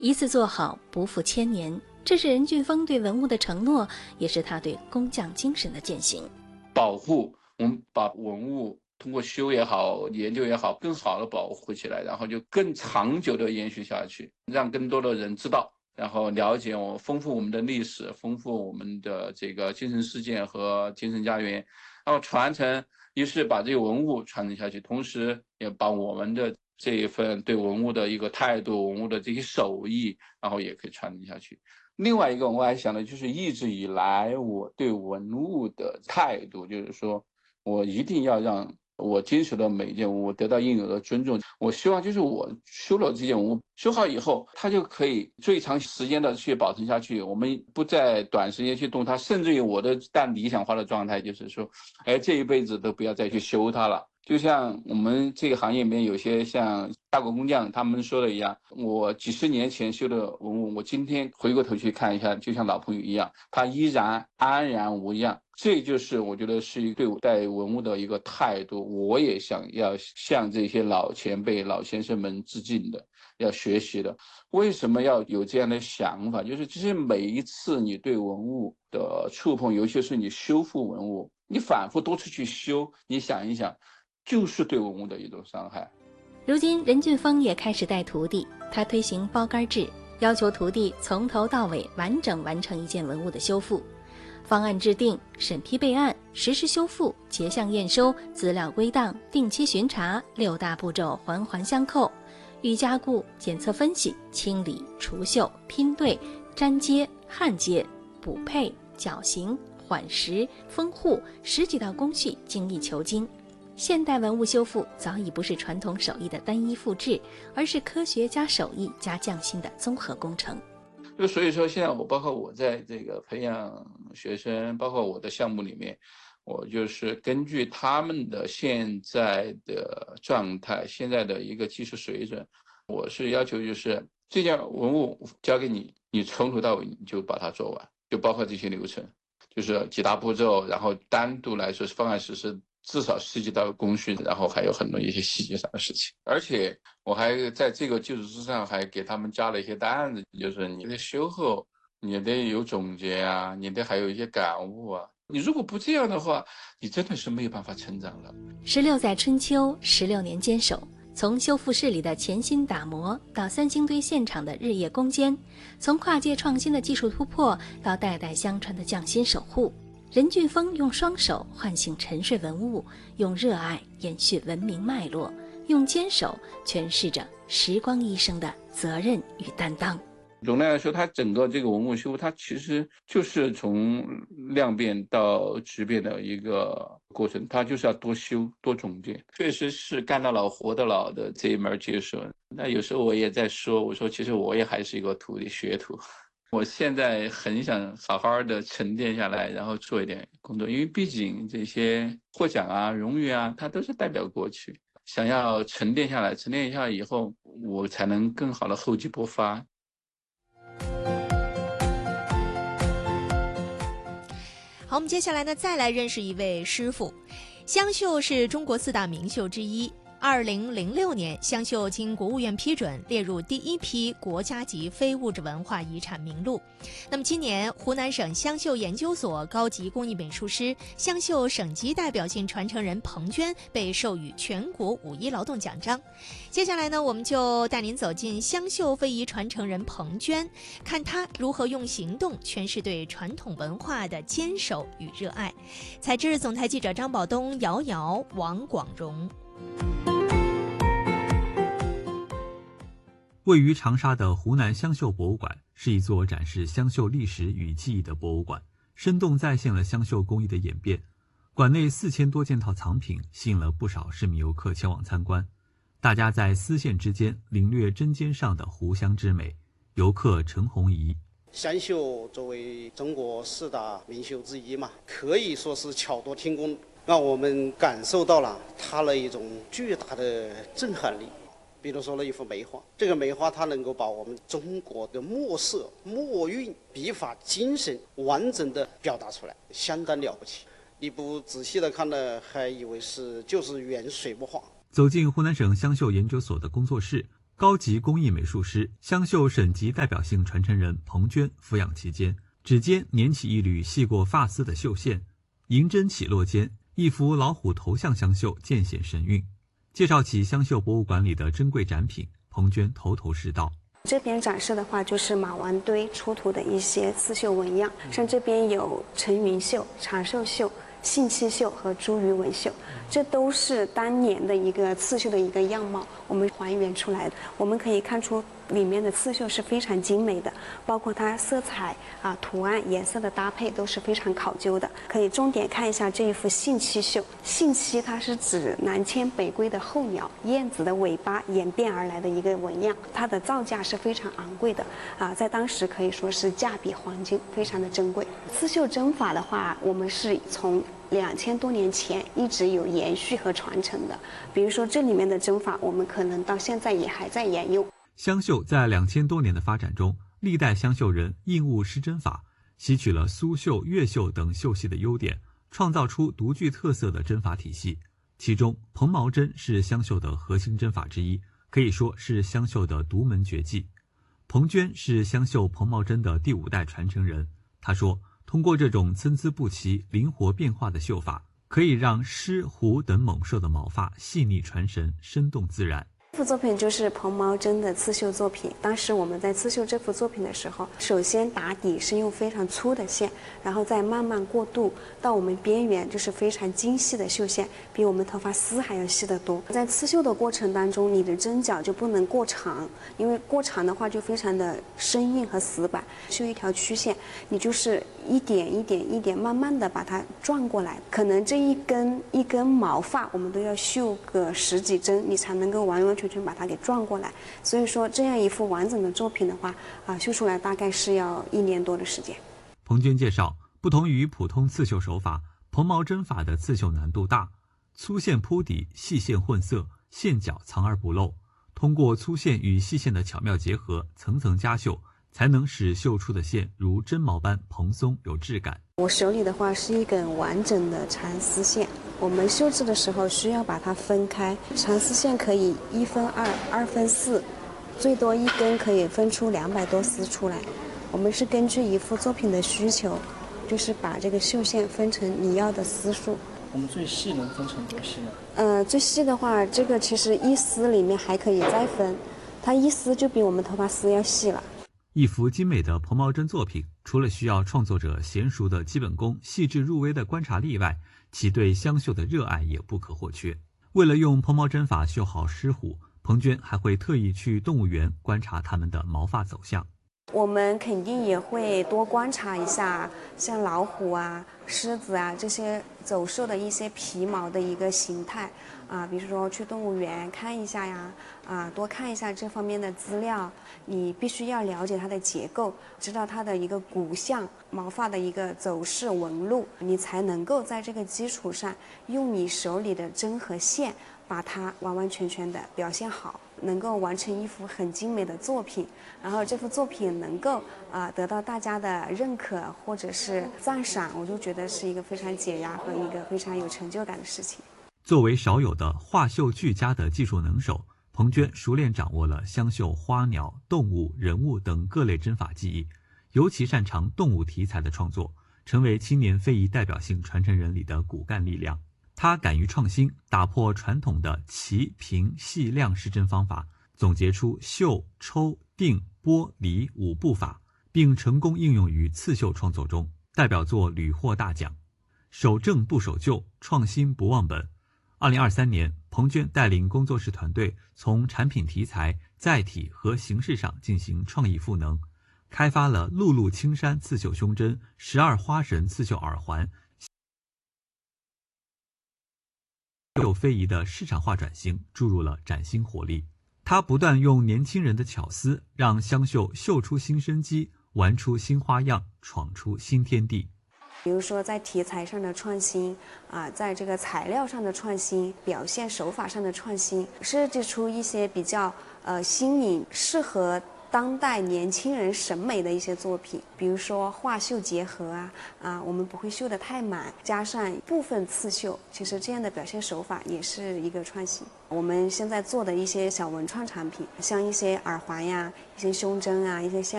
一次做好，不负千年。这是任俊峰对文物的承诺，也是他对工匠精神的践行。 保护，我们把文物通过修也好，研究也好，更好的保护起来，然后就更长久的延续下去，让更多的人知道，然后了解丰富我们的历史，丰富我们的这个精神世界和精神家园，然后传承，于是把这个文物传承下去，同时也把我们的这一份对文物的一个态度，文物的这些手艺，然后也可以传承下去。另外一个我还想的就是一直以来我对文物的态度，就是说我一定要让我经手的每一件文物得到应有的尊重。我希望就是我修了这件文物，修好以后，它就可以最长时间的去保存下去。我们不在短时间去动它，甚至于我的但理想化的状态就是说，这一辈子都不要再去修它了。就像我们这个行业里面有些像大国工匠他们说的一样，我几十年前修的文物，我今天回过头去看一下，就像老朋友一样，它依然安然无恙。这就是我觉得是对我带文物的一个态度，我也想要向这些老前辈、老先生们致敬的，要学习的。为什么要有这样的想法？就是其实每一次你对文物的触碰，尤其是你修复文物，你反复多次去修，你想一想，就是对文物的一种伤害。 如今任俊峰也开始带徒弟，他推行包干制，要求徒弟从头到尾完整完成一件文物的修复。方案制定、审批备案、实施修复、结项验收、资料归档、定期巡查，6大步骤环环相扣。预加固、检测分析、清理、除锈、拼对、粘接、焊接、补配、绞刑、缓石、封护10几道工序精益求精。现代文物修复早已不是传统手艺的单一复制，而是科学加手艺加匠心的综合工程。 就所以说现在包括我在这个培养学生，包括我的项目里面，我就是根据他们的现在的状态，现在的一个技术水准，我是要求就是这件文物交给你，你从头到尾你就把它做完，就包括这些流程，就是几大步骤，然后单独来说是方案实施，至少涉及到工序，然后还有很多一些细节上的事情。而且我还在这个基础之上还给他们加了一些担子，就是你的修后你得有总结啊，你得还有一些感悟啊。你如果不这样的话，你真的是没有办法成长了。 16载春秋，16年坚守，从修复室里的潜心打磨，到三星堆现场的日夜攻坚，从跨界创新的技术突破，到代代相传的匠心守护，任俊峰用双手唤醒沉睡文物，用热爱延续文明脉络，用坚守诠释着时光医生的责任与担当。 总的来说，它整个这个文物修复，它其实就是从量变到质变的一个过程，它就是要多修多总结。确实是干到老活到老的这一门技术。那有时候我也在说，我说其实我也还是一个徒弟学徒。我现在很想好好的沉淀下来，然后做一点工作，因为毕竟这些获奖啊、荣誉啊，它都是代表过去。想要沉淀下来，沉淀一下以后，我才能更好的厚积薄发。 好，我们接下来呢，再来认识一位师傅。湘绣是中国4大名绣之一。2006年，湘绣经国务院批准列入第一批国家级非物质文化遗产名录。那么今年，湖南省湘绣研究所高级工艺美术师、湘绣省级代表性传承人彭娟被授予全国5一劳动奖章。接下来呢，我们就带您走进湘绣非遗传承人彭娟，看她如何用行动诠释对传统文化的坚守与热爱。采制总台记者张宝东、姚瑶、王广荣。 位于长沙的湖南湘绣博物馆是一座展示湘绣历史与技艺的博物馆，生动再现了湘绣工艺的演变。馆内4000多件套藏品吸引了不少市民游客前往参观，大家在丝线之间领略针尖上的湖湘之美。游客陈红怡： 湘绣作为中国4大名绣之一嘛，可以说是巧夺天工，让我们感受到了它的一种巨大的震撼力。比如说了一幅梅花，这个梅花它能够把我们中国的墨色、墨韵、笔法精神完整的表达出来，相当了不起。你不仔细的看呢，还以为就是原水墨画。 走进湖南省湘绣研究所的工作室， 高级工艺美术师、湘绣省级代表性传承人彭娟抚养期间，指尖捻起一缕细过发丝的绣线，银针起落间，一幅老虎头像湘绣渐显神韵。介绍起湘绣博物馆里的珍贵展品，彭娟头头是道。 这边展示的话，就是马王堆出土的一些刺绣纹样，像这边有陈云绣、长寿绣、信七绣和茱萸纹绣，这都是当年的一个刺绣的一个样貌，我们还原出来的。我们可以看出里面的刺绣是非常精美的，包括它色彩图案、颜色的搭配都是非常考究的。可以重点看一下这一幅信七绣，信七它是指南迁北归的候鸟燕子的尾巴演变而来的一个纹样，它的造价是非常昂贵的在当时可以说是价比黄金，非常的珍贵。刺绣针法的话，我们是从2000多年前一直有延续和传承的，比如说这里面的针法，我们可能到现在也还在沿用。 湘绣在2000多年的发展中，历代湘绣人应物施针法，吸取了苏绣、越绣等绣系的优点，创造出独具特色的针法体系。其中，蓬毛针是湘绣的核心针法之一，可以说是湘绣的独门绝技。彭娟是湘绣蓬毛针的第5代传承人，她说，通过这种参差不齐、灵活变化的绣法，可以让狮、虎等猛兽的毛发细腻传神、生动自然。 这幅作品就是蓬毛针的刺绣作品。当时我们在刺绣这幅作品的时候，首先打底是用非常粗的线，然后再慢慢过渡到我们边缘，就是非常精细的绣线，比我们头发丝还要细得多。在刺绣的过程当中，你的针脚就不能过长，因为过长的话就非常的生硬和死板。绣一条曲线，你就是一点一点一点慢慢的把它转过来，可能这一根毛发我们都要绣个10几针，你才能够完完全全把它给转过来。所以说这样一幅完整的作品的话绣出来大概是要1年多的时间。 彭娟介绍，不同于普通刺绣手法，蓬毛针法的刺绣难度大，粗线铺底，细线混色，线脚藏而不露，通过粗线与细线的巧妙结合，层层加绣，才能使绣出的线如针毛般蓬松有质感。 我手里的话是一根完整的蚕丝线，我们绣制的时候需要把它分开，蚕丝线可以1分2、2分4，最多一根可以分出200多丝出来。我们是根据一幅作品的需求，就是把这个绣线分成你要的丝数。 我们最细能分成多细呢？ 最细的话，这个其实1丝里面还可以再分，它1丝就比我们头发丝要细了。 一幅精美的蓬毛针作品，除了需要创作者娴熟的基本功、细致入微的观察力外，其对湘绣的热爱也不可或缺。为了用蓬毛针法绣好狮虎，彭娟还会特意去动物园观察它们的毛发走向。 我们肯定也会多观察一下像老虎狮子这些走兽的一些皮毛的一个形态比如说去动物园看一下呀多看一下这方面的资料。你必须要了解它的结构，知道它的一个骨相、毛发的一个走势纹路，你才能够在这个基础上用你手里的针和线把它完完全全的表现好，能够完成一幅很精美的作品，然后这幅作品能够得到大家的认可或者是赞赏，我就觉得是一个非常解压和一个非常有成就感的事情。 作为少有的画绣俱佳的技术能手，彭娟熟练掌握了湘绣花鸟、动物、人物等各类针法技艺，尤其擅长动物题材的创作，成为青年非遗代表性传承人里的骨干力量。他敢于创新，打破传统的齐、平、细、亮施针方法，总结出绣、抽、定、拨、离5步法，并成功应用于刺绣创作中，代表作屡获大奖。守正不守旧，创新不忘本。2023年，彭娟带领工作室团队从产品题材、载体和形式上进行创意赋能，开发了露露青山刺绣胸针、12花神刺绣耳环，绣非遗的市场化转型注入了崭新活力。他不断用年轻人的巧思，让湘绣绣出新生机，玩出新花样，闯出新天地。 比如说在题材上的创新在这个材料上的创新，表现手法上的创新，设计出一些比较新颖、适合当代年轻人审美的一些作品，比如说画绣结合我们不会绣得太满，加上部分刺绣，其实这样的表现手法也是一个创新。我们现在做的一些小文创产品，像一些耳环呀、一些胸针啊、一些项